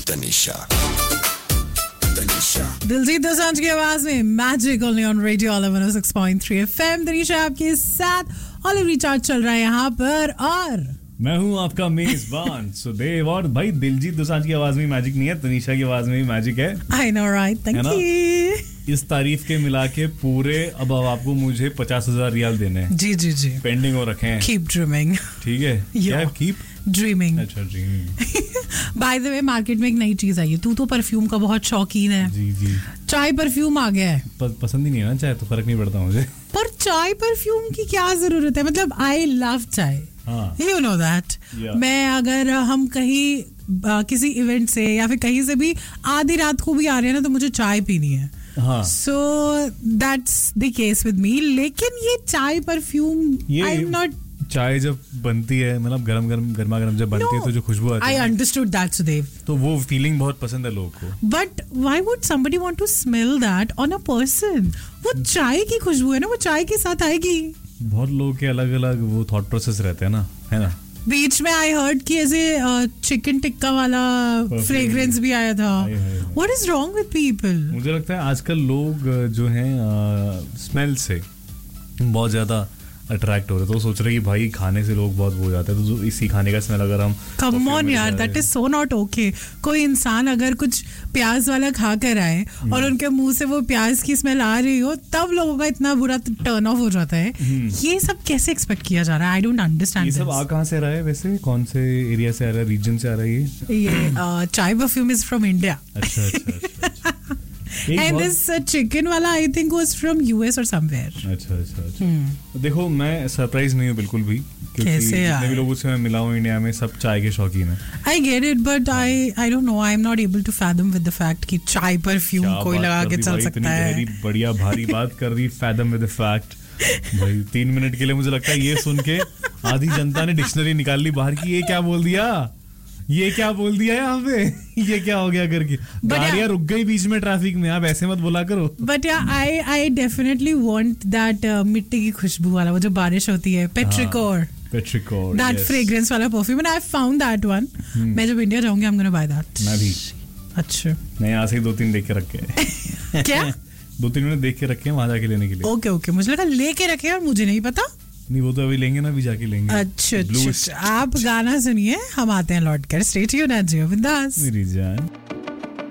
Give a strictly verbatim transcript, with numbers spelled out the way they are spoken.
तनिषा दिलजीत दोसांझ की आवाज में magic only on radio one O six point three FM. Tanisha आपके साथ ऑलिव रिचार्ज चल रहा है यहाँ पर और मैं हूँ आपका मेजबान सुदेव। और भाई दिलजीत दोसांझ की आवाज में मैजिक नहीं है, तनिषा की आवाज में भी मैजिक है। I know right, thank you. इस तारीफ के मिला के पूरे अब अब आपको मुझे पचास हजार रियाल देने हैं। जी जी जी पेंडिंग हो रखे हैं। Keep dreaming. ठीक है, क्या कीप ड्रीमिंग। अच्छा dreaming. By the way market में एक नई चीज आई है, तू तो परफ्यूम का बहुत शौकीन है। जी जी। चाय परफ्यूम आ गया है। प, पसंद ही नहीं है ना चाय, तो फर्क नहीं पड़ता मुझे। पर चाय परफ्यूम की क्या जरूरत है? मतलब आई लव चाय, यू नो दैट। मैं अगर हम कहीं आ, किसी इवेंट से या फिर कहीं से भी आधी रात को भी आ रहे हैं ना तो मुझे चाय पीनी है। So that's the case with me. लेकिन ये चाय परफ्यूम आई एम नॉट। चाय जब बनती है मतलब गरम गरम गर्मा गर्म जब बनती है तो जो खुशबू आती है, आई अंडरस्टूड दैट सुदेव, तो वो फीलिंग बहुत पसंद है लोगों को। But why would somebody want to smell that on a person? वो चाय की खुशबू है ना, वो चाय के साथ आएगी। बहुत लोगों के अलग अलग वो थॉट प्रोसेस रहते हैं ना, है ना। बीच में आई हर्ड कि ऐसे चिकन टिक्का वाला फ्रेग्रेंस भी आया था। What is wrong with people? मुझे लगता है आजकल लोग जो हैं स्मेल से बहुत ज्यादा अट्रैक्ट हो रहे, तो सोच रहे कि भाई खाने से लोग बहुत हो जाते हैं, तो इसी खाने का स्मेल अगर हम कम ऑन यार, that is so not okay. कोई इंसान अगर कुछ प्याज वाला खा कर आए और उनके मुंह से वो प्याज की स्मेल आ रही हो तब लोगों का इतना बुरा टर्न ऑफ हो जाता है। ये सब कैसे एक्सपेक्ट किया जा रहा है? I don't understand. ये सब आ कहाँ से रहा है वैसे? कौन से एरिया से आ रहा है, रीजन से आ रहा है ये? ये चाय परफ्यूम इज फ्रॉम इंडिया। अच्छा अच्छा। And this uh, chicken वाला I think was from U S or somewhere. अच्छा अच्छा अच्छा। देखो मैं सरप्राइज नहीं हूँ बिल्कुल भी, क्योंकि जितने भी लोगों से मैं मिला हूँ इंडिया में सब चाय के शौकीन हैं। I get it, but I I don't know. I'm not able to fathom with the fact कि चाय परफ्यूम कोई लगा के चल सकता है। बढ़िया भारी बात कर रही, fathom with the fact। भाई तीन मिनट के लिए मुझे लगता है ये सुन के आधी जनता ने डिक्शनरी निकाल ली बाहर की, ये क्या बोल दिया, ये क्या बोल दिया यहाँ पे, ये क्या हो गया करके। गाड़ियाँ रुक गई बीच में ट्रैफिक में, आप ऐसे मत बोला करो। बट या आई आई डेफिनेटली वांट दैट मिट्टी की खुशबू वाला, वो जो बारिश होती है, पेट्रिकोर पेट्रिकोर दैट फ्रेग्रेंस वाला perfume, and I found that one. मैं जब इंडिया जाऊंगी I am gonna by that. मैं भी। अच्छा, मैं यहाँ से दो तीन देख के रखे। क्या? दो तीन मैंने देख के रखे हैं वहां जाके लेने के लिए। ओके ओके, मुझे लगा लेके रखे और मुझे नहीं पता। नहीं, वो तो अभी लेंगे ना, अभी जाके लेंगे। अच्छा अच्छा, आप गाना सुनिए, हम आते हैं लौट कर। स्टे ट्यून्ड एट जियो बिंदास मेरी जान।